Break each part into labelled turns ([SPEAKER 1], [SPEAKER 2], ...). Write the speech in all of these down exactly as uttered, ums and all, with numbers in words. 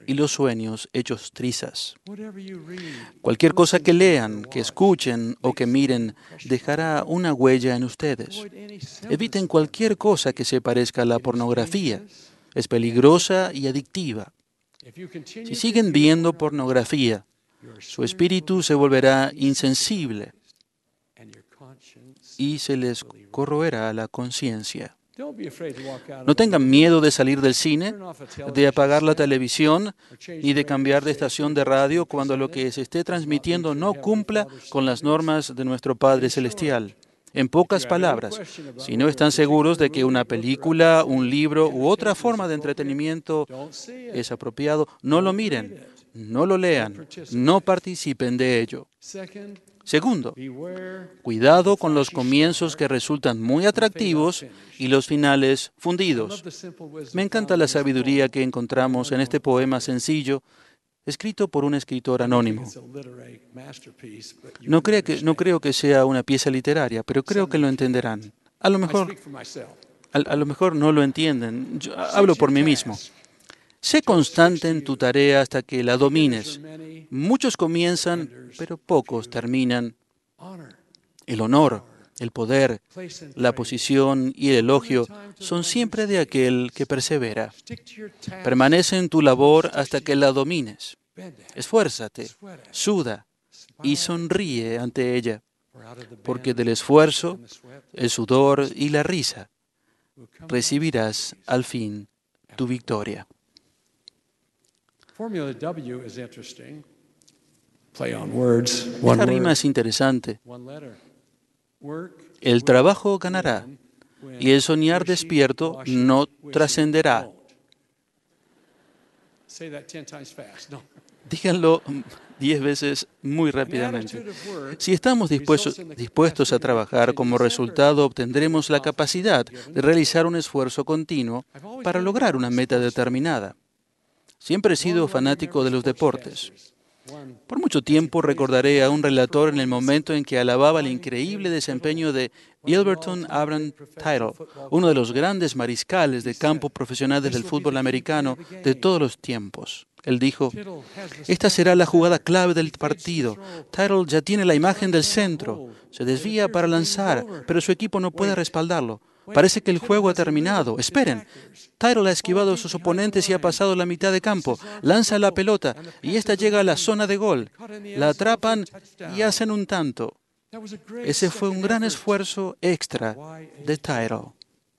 [SPEAKER 1] y los sueños hechos trizas. Cualquier cosa que lean, que escuchen o que miren dejará una huella en ustedes. Eviten cualquier cosa que se parezca a la pornografía. Es peligrosa y adictiva. Si siguen viendo pornografía, su espíritu se volverá insensible y se les corroerá la conciencia. No tengan miedo de salir del cine, de apagar la televisión y de cambiar de estación de radio cuando lo que se esté transmitiendo no cumpla con las normas de nuestro Padre Celestial. En pocas palabras, si no están seguros de que una película, un libro u otra forma de entretenimiento es apropiado, no lo miren, no lo lean, no participen de ello. Segundo, cuidado con los comienzos que resultan muy atractivos y los finales fundidos. Me encanta la sabiduría que encontramos en este poema sencillo, escrito por un escritor anónimo. No creo que, no creo que sea una pieza literaria, pero creo que lo entenderán. A lo mejor, a, a lo mejor no lo entienden. Yo hablo por mí mismo. Sé constante en tu tarea hasta que la domines. Muchos comienzan, pero pocos terminan. El honor, el poder, la posición y el elogio son siempre de aquel que persevera. Permanece en tu labor hasta que la domines. Esfuérzate, suda y sonríe ante ella, porque del esfuerzo, el sudor y la risa recibirás al fin tu victoria. Esta rima es interesante. El trabajo ganará y el soñar despierto no trascenderá. Díganlo diez veces muy rápidamente. Si estamos dispuestos, dispuestos a trabajar, como resultado obtendremos la capacidad de realizar un esfuerzo continuo para lograr una meta determinada. Siempre he sido fanático de los deportes. Por mucho tiempo recordaré a un relator en el momento en que alababa el increíble desempeño de Gilberton Abraham Tittle, uno de los grandes mariscales de campo profesionales del fútbol americano de todos los tiempos. Él dijo, esta será la jugada clave del partido. Tittle ya tiene la imagen del centro. Se desvía para lanzar, pero su equipo no puede respaldarlo. Parece que el juego ha terminado. Esperen. Tittle ha esquivado a sus oponentes y ha pasado la mitad de campo. Lanza la pelota y esta llega a la zona de gol. La atrapan y hacen un tanto. Ese fue un gran esfuerzo extra de Tittle.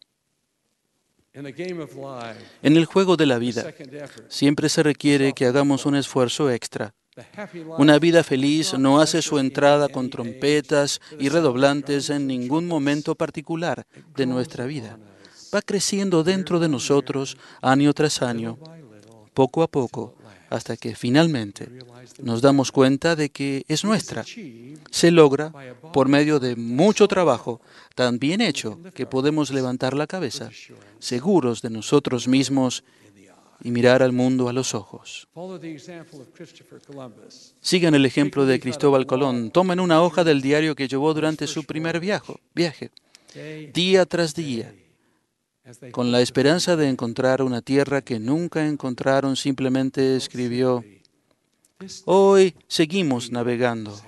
[SPEAKER 1] En el juego de la vida, siempre se requiere que hagamos un esfuerzo extra. Una vida feliz no hace su entrada con trompetas y redoblantes en ningún momento particular de nuestra vida. Va creciendo dentro de nosotros año tras año, poco a poco, hasta que finalmente nos damos cuenta de que es nuestra. Se logra por medio de mucho trabajo, tan bien hecho que podemos levantar la cabeza, seguros de nosotros mismos y mirar al mundo a los ojos. Sigan el ejemplo de Cristóbal Colón. Tomen una hoja del diario que llevó durante su primer viaje, viaje, día tras día, con la esperanza de encontrar una tierra que nunca encontraron. Simplemente escribió, hoy seguimos navegando.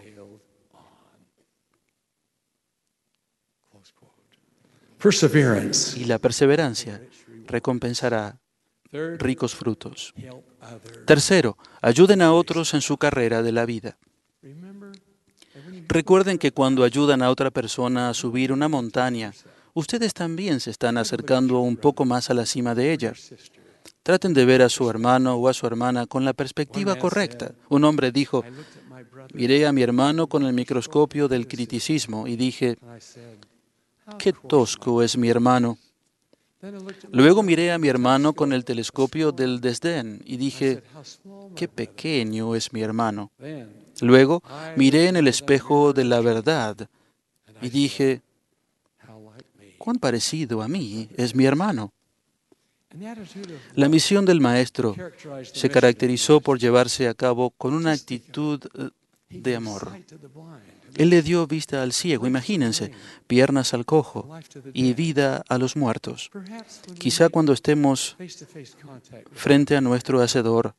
[SPEAKER 1] Y la perseverancia recompensará ricos frutos. Tercero, ayuden a otros en su carrera de la vida. Recuerden que cuando ayudan a otra persona a subir una montaña, ustedes también se están acercando un poco más a la cima de ella. Traten de ver a su hermano o a su hermana con la perspectiva correcta. Un hombre dijo, miré a mi hermano con el microscopio del criticismo y dije, qué tosco es mi hermano. Luego miré a mi hermano con el telescopio del desdén y dije, qué pequeño es mi hermano. Luego miré en el espejo de la verdad y dije, cuán parecido a mí es mi hermano. La misión del Maestro se caracterizó por llevarse a cabo con una actitud de amor. Él le dio vista al ciego, imagínense, piernas al cojo y vida a los muertos. Quizá cuando estemos frente a nuestro Hacedor,